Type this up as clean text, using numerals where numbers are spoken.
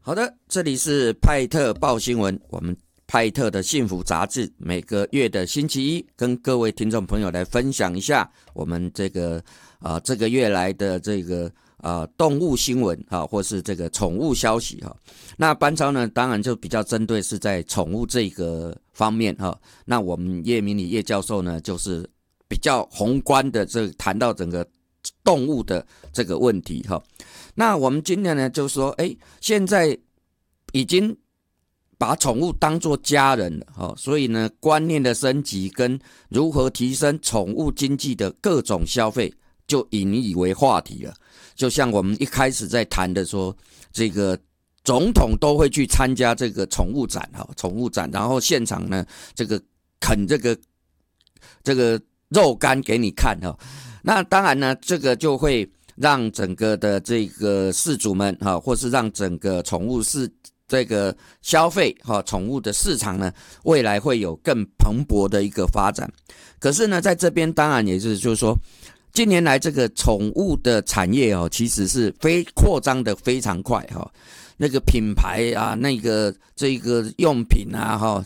好的，这里是派特报新闻，我们派特的幸福杂志每个月的星期一跟各位听众朋友来分享一下我们这个月来的这个动物新闻或是这个宠物消息那班超呢，当然就比较针对是在宠物这个方面那我们叶明礼叶教授呢，就是比较宏观的谈到整个动物的这个问题那我们今天呢，就说现在已经把宠物当作家人了所以呢，观念的升级跟如何提升宠物经济的各种消费就引以为话题了。就像我们一开始在谈的说，这个总统都会去参加这个宠物展然后现场呢，这个啃这个肉干给你看那当然呢，这个就会让整个的这个饲主们或是让整个宠物这个消费宠物的市场呢，未来会有更蓬勃的一个发展。可是呢，在这边当然也就是说，近年来这个宠物的产业其实是扩张的非常快那个品牌这个用品